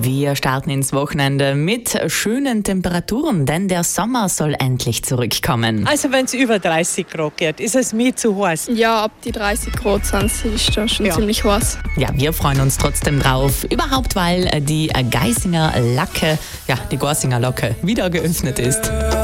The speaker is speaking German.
Wir starten ins Wochenende mit schönen Temperaturen, denn der Sommer soll endlich zurückkommen. Also wenn es über 30 Grad geht, ist es mir zu heiß. Ja, ab die 30 Grad sind sie, ist da schon ziemlich heiß. Ja, wir freuen uns trotzdem drauf. Überhaupt, weil die Geisinger Locke wieder geöffnet ist.